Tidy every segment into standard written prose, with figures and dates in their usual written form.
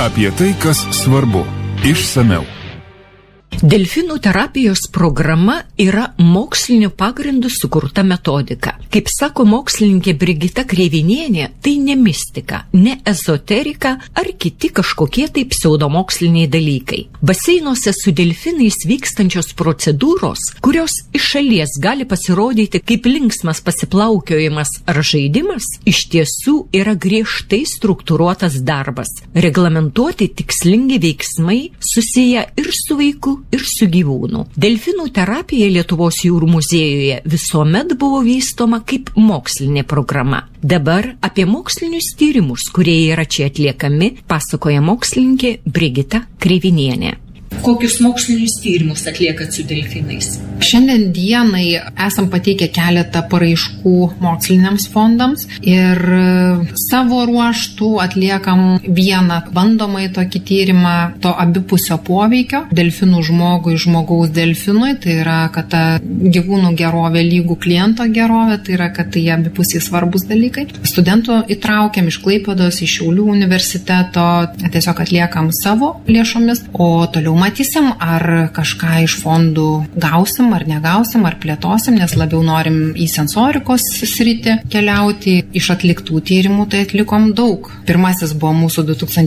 Apie tai, kas svarbu. Išsamiau. Delfinų terapijos programa yra moksliniu pagrindu sukurta metodika. Kaip sako mokslininkė Brigita Kreivinienė, tai ne mistika, ne ezoterika ar kiti kažkokie tai pseudomoksliniai dalykai. Baseinuose su delfinais vykstančios procedūros, kurios iš šalies gali pasirodyti kaip linksmas pasiplaukiojimas ar žaidimas, iš tiesų yra griežtai struktūruotas darbas. Reglamentuoti tikslingi veiksmai susiję ir su vaiku, ir su gyvūnu. Delfinų terapija Lietuvos jūrų muziejuje visuomet buvo vystoma kaip mokslinė programa. Dabar apie mokslinius tyrimus, kurie yra čia atliekami, pasakoja mokslininkė Brigita Kreivinienė. Kokius mokslinius tyrimus atliekat su delfinais? Šiandien dienai esam pateikę keletą paraiškų moksliniams fondams ir savo ruoštų atliekam vieną bandomąjį tokį tyrimą to abipusio poveikio delfinų žmogui, žmogaus delfinui, tai yra, kad ta gyvūnų gerovė lygų kliento gerovė, tai yra, kad tai abipusiai svarbus dalykai. Studentų įtraukiam iš Klaipėdos, iš Šiaulių universiteto, tiesiog atliekam savo lėšomis, o toliau matysim, ar kažką iš fondų gausim, ar negausim, ar plėtosim, nes labiau norim į sensorikos sritį keliauti. Iš atliktų tyrimų tai atlikom daug. Pirmasis buvo mūsų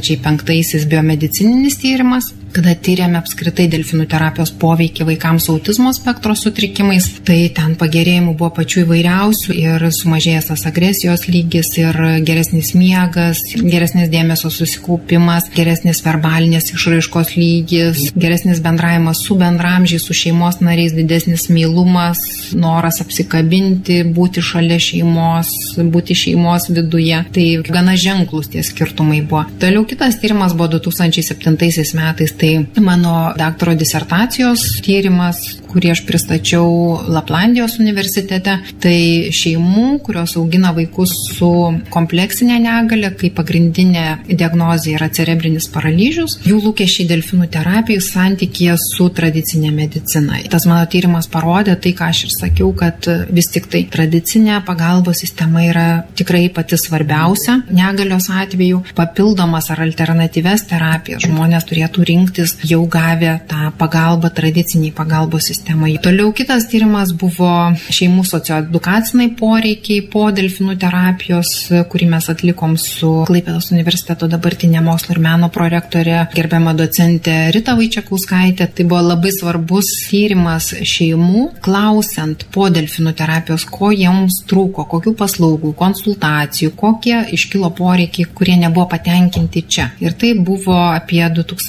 2005 biomedicininis tyrimas, kada tyrėme apskritai delfinų terapijos poveikį vaikams autizmo spektro sutrikimais. Tai ten pagerėjimų buvo pačių įvairiausių ir sumažėjęs tas agresijos lygis, ir geresnis miegas, geresnis dėmesio susikaupimas, geresnis verbalinės išraiškos lygis, geresnis bendravimas su bendramžiais, su šeimos nariais, didesnis meilumas, noras apsikabinti, būti šalia šeimos, būti šeimos viduje. Tai gana ženklus tie skirtumai buvo. Toliau kitas tyrimas buvo 2007 metais. Tai mano daktaro disertacijos tyrimas, kurį aš pristačiau Laplandijos universitete, tai šeimų, kurios augina vaikus su kompleksinė negalia, kai pagrindinė diagnozė yra cerebrinis paralyžius, jų lūkesčiai delfinų terapijai santykėje su tradicinė medicina. Tas mano tyrimas parodė tai, ką aš ir sakiau, kad vis tik tai tradicinė pagalbos sistema yra tikrai pati svarbiausia negalios atveju. Papildomas ar alternatyves terapijas žmonės turėtų rinktis jau gavę tą pagalbą tradiciniai pagalbos sistemai. Toliau kitas tyrimas buvo šeimų socioedukaciniai poreikiai po delfinų terapijos, kurį mes atlikom su Klaipėdos universiteto dabartinė mokslo ir meno prorektorė, gerbiama docentė Rita Vaičiakauskaitė. Tai buvo labai svarbus tyrimas šeimų, klausiant po delfinų terapijos, ko jiems trūko, kokių paslaugų, konsultacijų, kokie iškilo poreikiai, kurie nebuvo patenkinti čia. Ir tai buvo apie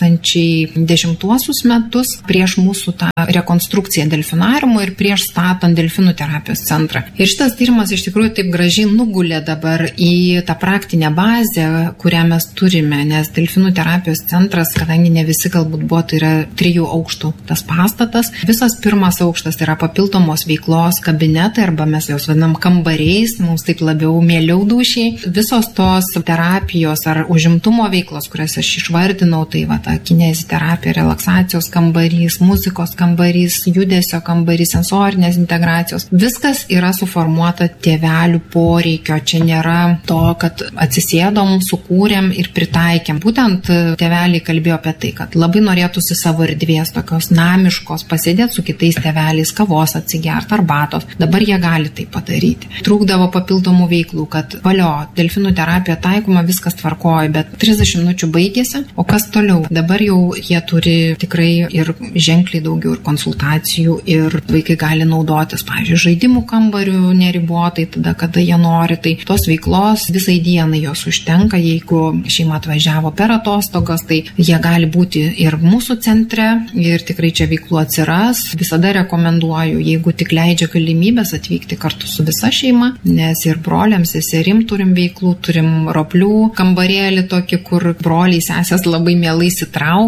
2010 metus prieš mūsų tą rekonstrukciją delfinariumo ir prieš statant delfinų terapijos centrą. Ir šitas tyrimas iš tikrųjų taip gražiai nugulė dabar į tą praktinę bazę, kurią mes turime, nes delfinų terapijos centras, kadangi ne visi galbūt buvo, tai yra 3 aukštų tas pastatas. Visas pirmas aukštas yra papildomos veiklos kabinetai, arba mes jos vadinam kambariais, mums taip labiau mieliau dūšiai. Visos tos terapijos ar užimtumo veiklos, kurias aš išvardinau, tai va ta kineziterapija, relaksacijos kambarys, muzikos kambarys, judesio kambarys, sensorinės integracijos. Viskas yra suformuota tėvelių poreikio. Čia nėra to, kad atsisėdom, sukūrėm ir pritaikėm. Būtent tėveliai kalbėjo apie tai, kad labai norėtųsi savo erdvės tokios namiškos, pasėdėti su kitais tėveliais, kavos atsigerti, arbatos. Dabar jie gali tai padaryti. Trūkdavo papildomų veiklų, kad valio, delfinų terapija taikoma, viskas tvarkoja, bet 30 minučių baigėsi, o kas toliau? Dabar jau jie turi tikrai ir ženkliai daugiau ir konsultacijų, ir vaikai gali naudotis, pavyzdžiui, žaidimų kambarių neribotai, tada kada jie nori. Tai tos veiklos visai dienai jos užtenka. Jeigu šeima atvažiavo per atostogas, tai jie gali būti ir mūsų centre, ir tikrai čia veiklų atsiras. Visada rekomenduoju, jeigu tik leidžia galimybės, atvykti kartu su visa šeima, nes ir broliams, seserim turim veiklų, turim roplių kambarėlį tokį, kur broliai, sesės labai mielai įsitraukia.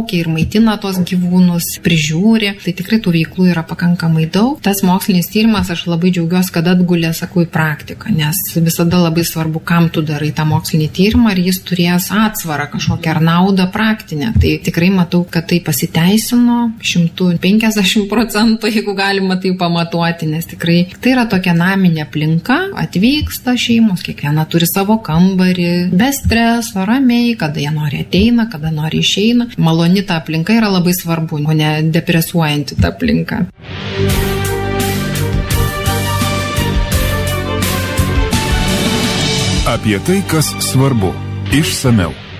traukia ir maitina tos gyvūnus, prižiūri. Tai tikrai tų veiklų yra pakankamai daug. Tas mokslinis tyrimas, aš labai džiaugiuosi, kad atgulė, sakau, į praktiką, nes visada labai svarbu, kam tu darai tą mokslinį tyrimą, ar jis turės atsvarą kažkokią ar naudą praktinę. Tai tikrai matau, kad tai pasiteisino 150%, jeigu galima tai pamatuoti, nes tikrai tai yra tokia naminė aplinka, atvyksta šeimos, kiekviena turi savo kambarį, be streso, ramiai, kada jie nori ateina, kada nori išeina. Maloni ta aplinka yra labai svarbu, o ne depresuojanti ta aplinka. Apie tai, kas svarbu. Išsamiau.